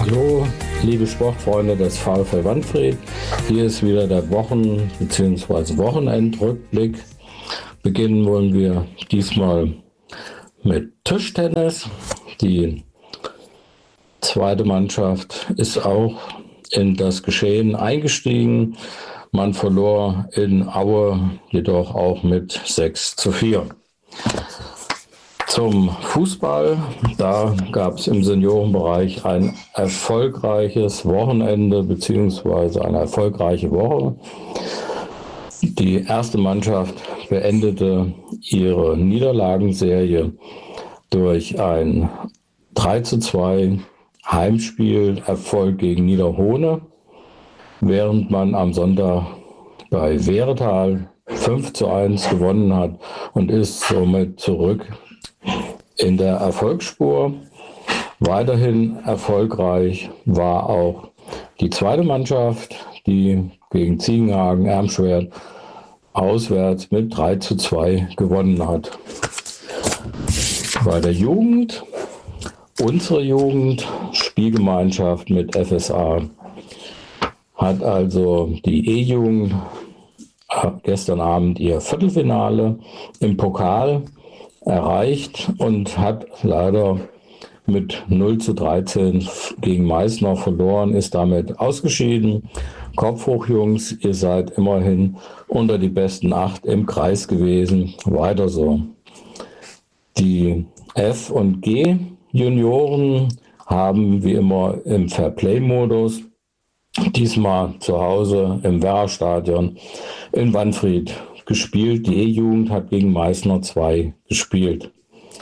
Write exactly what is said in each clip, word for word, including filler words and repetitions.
Hallo, liebe Sportfreunde des VfL Wanfried. Hier ist wieder der Wochen- bzw. Wochenendrückblick. Beginnen wollen wir diesmal mit Tischtennis. Die zweite Mannschaft ist auch in das Geschehen eingestiegen. Man verlor in Aue jedoch auch mit sechs zu vier. Zum Fußball, da gab es im Seniorenbereich ein erfolgreiches Wochenende bzw. eine erfolgreiche Woche. Die erste Mannschaft beendete ihre Niederlagenserie durch ein drei zu zwei Heimspiel-Erfolg gegen Niederhohne, während man am Sonntag bei Wehretal fünf zu eins gewonnen hat und ist somit zurück in der Erfolgsspur. Weiterhin erfolgreich war auch die zweite Mannschaft, die gegen Ziegenhagen Ermschwert auswärts mit drei zu zwei gewonnen hat. Bei der Jugend, unsere Jugend, Spielgemeinschaft mit F S A, hat also die E-Jugend gestern Abend ihr Viertelfinale im Pokal erreicht und hat leider mit null zu dreizehn gegen Meißner verloren, ist damit ausgeschieden. Kopf hoch, Jungs, ihr seid immerhin unter die besten acht im Kreis gewesen. Weiter so. Die F- und G-Junioren haben wie immer im Fairplay-Modus diesmal zu Hause im Werra-Stadion in Wanfried gespielt. Die E-Jugend hat gegen Meißner zwei gespielt.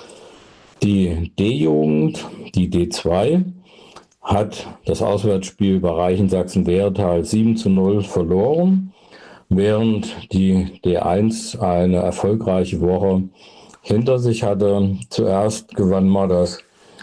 Die D-Jugend, die D zwei, hat das Auswärtsspiel bei Reichensachsen-Wehretal sieben zu null verloren, während die D eins eine erfolgreiche Woche hinter sich hatte. Zuerst gewann man das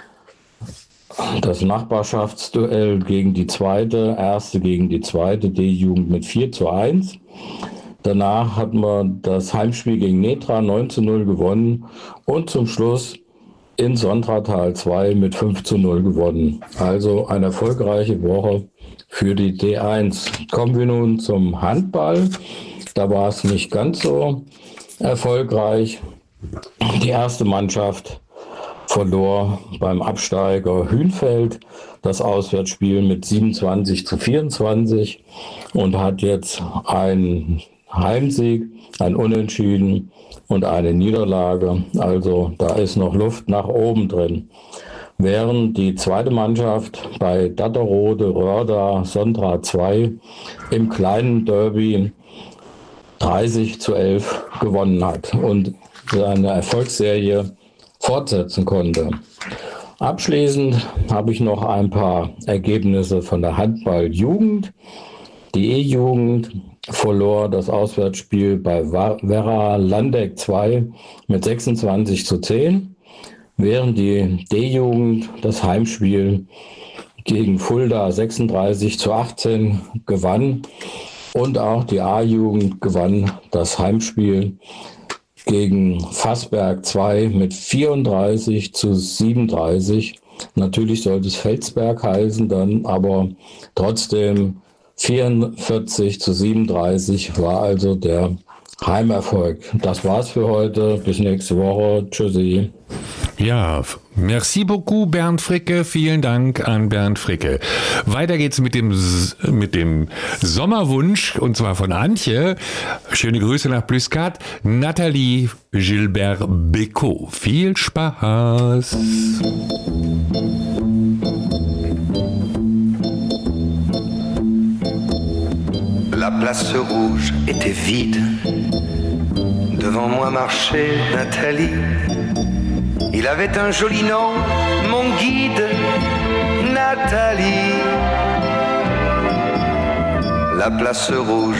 Das Nachbarschaftsduell gegen die zweite, erste gegen die zweite D-Jugend mit vier zu eins. Danach hat man das Heimspiel gegen Netra neun zu null gewonnen und zum Schluss in Sontratal zwei mit fünf zu null gewonnen. Also eine erfolgreiche Woche für die D eins. Kommen wir nun zum Handball. Da war es nicht ganz so erfolgreich. Die erste Mannschaft verlor beim Absteiger Hünfeld das Auswärtsspiel mit siebenundzwanzig zu vierundzwanzig und hat jetzt einen Heimsieg, ein Unentschieden und eine Niederlage. Also da ist noch Luft nach oben drin. Während die zweite Mannschaft bei Datterode Rörda Sondra zwei im kleinen Derby dreißig zu elf gewonnen hat und seine Erfolgsserie fortsetzen konnte. Abschließend habe ich noch ein paar Ergebnisse von der Handball-Jugend. Die E-Jugend verlor das Auswärtsspiel bei Werra Landeck zwei mit sechsundzwanzig zu zehn, während die D-Jugend das Heimspiel gegen Fulda sechsunddreißig zu achtzehn gewann und auch die A-Jugend gewann das Heimspiel gegen Fassberg zwei mit vierunddreißig zu siebenunddreißig. Natürlich sollte es Felsberg heißen dann, aber trotzdem vierundvierzig zu siebenunddreißig war also der Heimerfolg. Das war's für heute. Bis nächste Woche. Tschüssi. Ja, merci beaucoup, Bernd Fricke. Vielen Dank an Bernd Fricke. Weiter geht's mit dem, mit dem Sommerwunsch, und zwar von Antje. Schöne Grüße nach Plüskat. Nathalie Gilbert Bécaud. Viel Spaß. La place rouge était vide. Devant moi marchait Nathalie. Il avait un joli nom, mon guide, Nathalie. La place rouge